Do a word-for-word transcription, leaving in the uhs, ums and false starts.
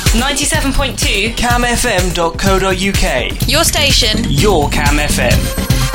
ninety-seven point two cam f m dot co dot u k. Your station. Your Cam F M.